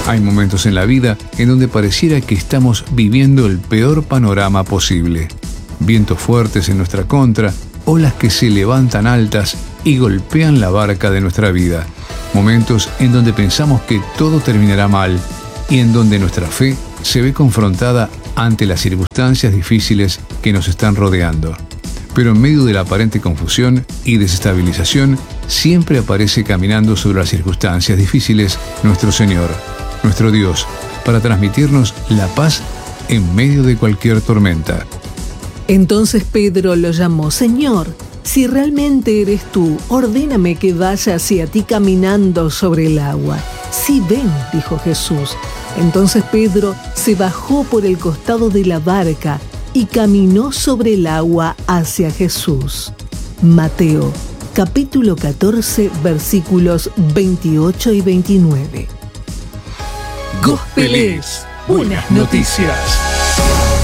Hay momentos en la vida en donde pareciera que estamos viviendo el peor panorama posible. Vientos fuertes en nuestra contra, olas que se levantan altas y golpean la barca de nuestra vida. Momentos en donde pensamos que todo terminará mal y en donde nuestra fe se ve confrontada ante las circunstancias difíciles que nos están rodeando. Pero en medio de la aparente confusión y desestabilización, siempre aparece caminando sobre las circunstancias difíciles nuestro Señor, nuestro Dios, para transmitirnos la paz en medio de cualquier tormenta. Entonces Pedro lo llamó: Señor, si realmente eres tú, ordéname que vaya hacia ti caminando sobre el agua. Sí, ven, dijo Jesús. Entonces Pedro se bajó por el costado de la barca y caminó sobre el agua hacia Jesús. Mateo, capítulo 14, versículos 28 y 29. Gospel es buenas noticias.